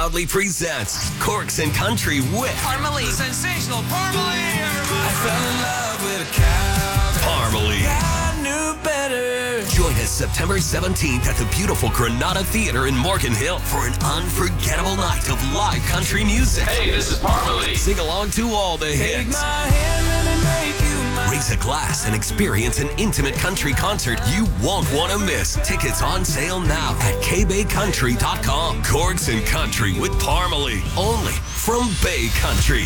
proudly presents Corks and Country with Parmalee. The sensational Parmalee, everybody. I fell in love with a cow. Parmalee. I knew better. Join us September 17th at the beautiful Granada Theatre in Morgan Hill for an unforgettable night of live country music. Hey, this is Parmalee. Sing along to all the Take hits. my hand, let me make you mine. Raise a glass and experience an intimate country concert you won't want to miss. Tickets on sale now at kbaycountry.com. Corks and Country with Parmalee. Only from Bay Country.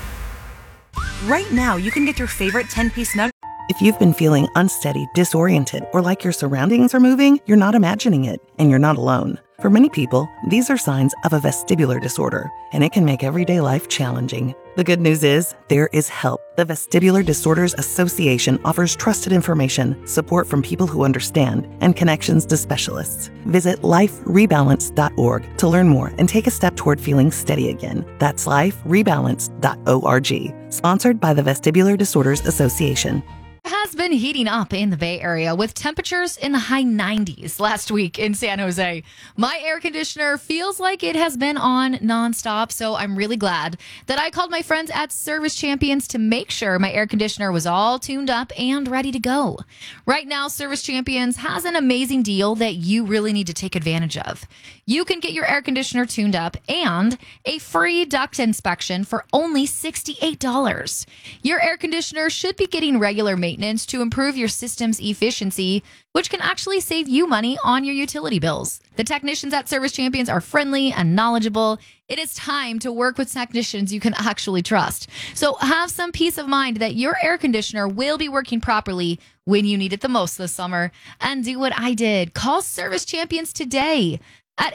Right now, you can get your favorite 10-piece nugget. If you've been feeling unsteady, disoriented, or like your surroundings are moving, you're not imagining it, and you're not alone. For many people, these are signs of a vestibular disorder, and it can make everyday life challenging. The good news is, there is help. The Vestibular Disorders Association offers trusted information, support from people who understand, and connections to specialists. Visit liferebalance.org to learn more and take a step toward feeling steady again. That's liferebalance.org. Sponsored by the Vestibular Disorders Association. Has been heating up in the Bay Area with temperatures in the high 90s last week in San Jose. My air conditioner feels like it has been on nonstop, so I'm really glad that I called my friends at Service Champions to make sure my air conditioner was all tuned up and ready to go. Right now, Service Champions has an amazing deal that you really need to take advantage of. You can get your air conditioner tuned up and a free duct inspection for only $68. Your air conditioner should be getting regular maintenance to improve your system's efficiency, which can actually save you money on your utility bills. The technicians at Service Champions are friendly and knowledgeable. It is time to work with technicians you can actually trust. So have some peace of mind that your air conditioner will be working properly when you need it the most this summer. And do what I did. Call Service Champions today at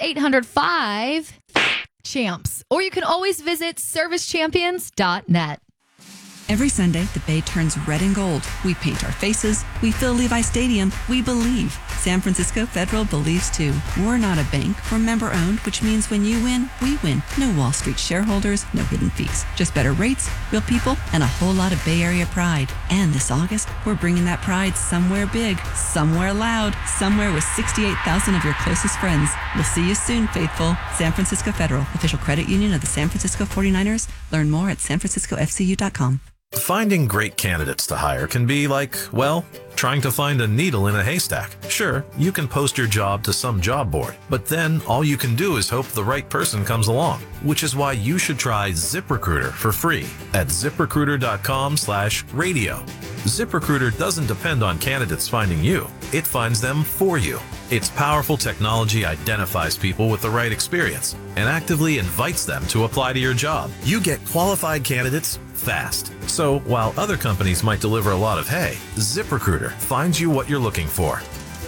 800-5-CHAMPS. Or you can always visit servicechampions.net. Every Sunday, the Bay turns red and gold. We paint our faces. We fill Levi Stadium. We believe. San Francisco Federal believes too. We're not a bank. We're member-owned, which means when you win, we win. No Wall Street shareholders, no hidden fees. Just better rates, real people, and a whole lot of Bay Area pride. And this August, we're bringing that pride somewhere big, somewhere loud, somewhere with 68,000 of your closest friends. We'll see you soon, faithful. San Francisco Federal, official credit union of the San Francisco 49ers. Learn more at sanfranciscofcu.com. Finding great candidates to hire can be like, well, trying to find a needle in a haystack. Sure, you can post your job to some job board, but then all you can do is hope the right person comes along, which is why you should try ZipRecruiter for free at ziprecruiter.com/radio. ZipRecruiter doesn't depend on candidates finding you. It finds them for you. Its powerful technology identifies people with the right experience and actively invites them to apply to your job. You get qualified candidates fast. So while other companies might deliver a lot of hay, ZipRecruiter finds you what you're looking for.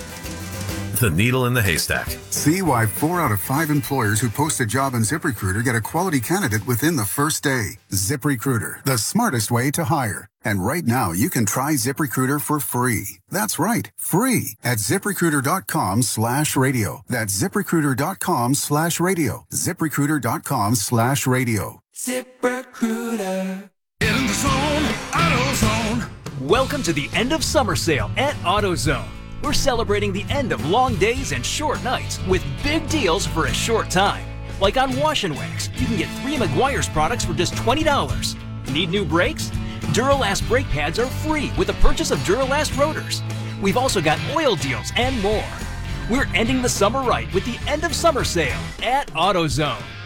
The needle in the haystack. See why 4 out of 5 employers who post a job on ZipRecruiter get a quality candidate within the first day. ZipRecruiter, the smartest way to hire. And right now, you can try ZipRecruiter for free. That's right, free at ZipRecruiter.com/radio. That's ZipRecruiter.com/radio. ZipRecruiter.com/radio. ZipRecruiter. Get in the zone, AutoZone. Welcome to the end of summer sale at AutoZone. We're celebrating the end of long days and short nights with big deals for a short time. Like on Wash and Wax, you can get 3 Meguiar's products for just $20. Need new brakes? Duralast brake pads are free with the purchase of Duralast rotors. We've also got oil deals and more. We're ending the summer right with the end of summer sale at AutoZone.